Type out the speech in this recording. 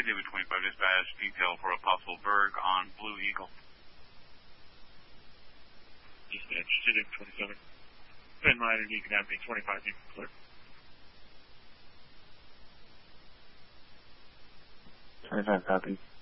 David 25 dispatch detail for a possible berg on Blue Eagle. Dispatch, David 27. Finn Rider, you can have me 25, you can clear. 25 copy.